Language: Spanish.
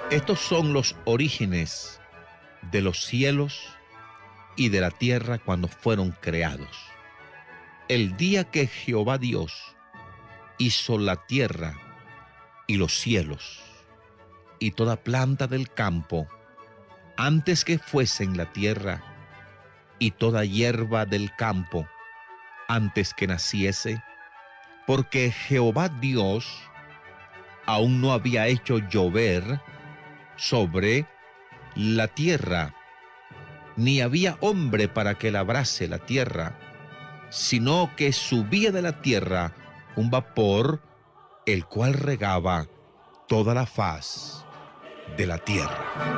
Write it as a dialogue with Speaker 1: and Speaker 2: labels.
Speaker 1: Estos son los orígenes de los cielos y de la tierra cuando fueron creados. El día que Jehová Dios hizo la tierra y los cielos y toda planta del campo, antes que fuesen la tierra y toda hierba del campo, antes que naciese, porque Jehová Dios aún no había hecho llover sobre la tierra, ni había hombre para que labrase la tierra, sino que subía de la tierra un vapor, el cual regaba toda la faz de la tierra.